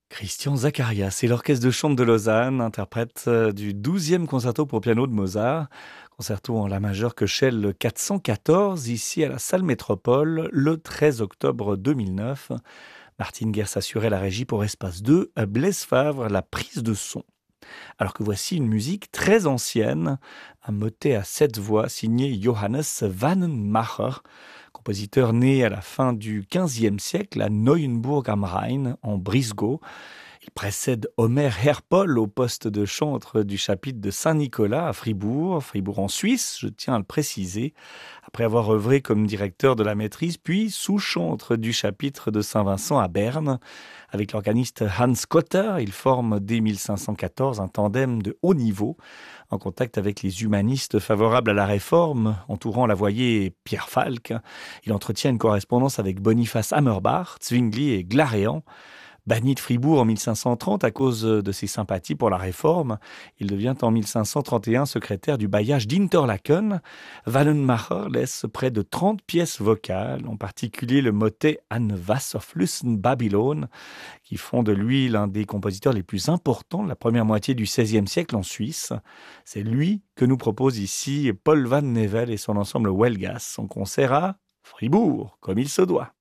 Christian Zacharias et l'Orchestre de chambre de Lausanne interprètent du 12e concerto pour piano de Mozart, concerto en la majeure Köchel 414, ici à la salle Métropole, le 13 octobre 2009. Martine Gers assurait la régie pour Espace 2, Blaise Favre la prise de son. Alors que voici une musique très ancienne, un motet à 7 voix signé Johannes Wannenmacher, compositeur né à la fin du XVe siècle à Neuenburg am Rhein, en Brisgau. Il précède Omer Herpol au poste de chantre du chapitre de Saint-Nicolas à Fribourg, Fribourg en Suisse, je tiens à le préciser, après avoir œuvré comme directeur de la maîtrise, puis sous-chantre du chapitre de Saint-Vincent à Berne. Avec l'organiste Hans Cotter, il forme dès 1514 un tandem de haut niveau, en contact avec les humanistes favorables à la réforme, entourant Lavoyer Pierre Falck. Il entretient une correspondance avec Boniface Hammerbach, Zwingli et Glaréan. Banni de Fribourg en 1530 à cause de ses sympathies pour la réforme, il devient en 1531 secrétaire du bailliage d'Interlaken. Wannenmacher laisse près de 30 pièces vocales, en particulier le motet An Wasserflüssen Babylon, qui font de lui l'un des compositeurs les plus importants de la première moitié du XVIe siècle en Suisse. C'est lui que nous propose ici Paul Van Nevel et son ensemble Huelgas, son concert à Fribourg, comme il se doit.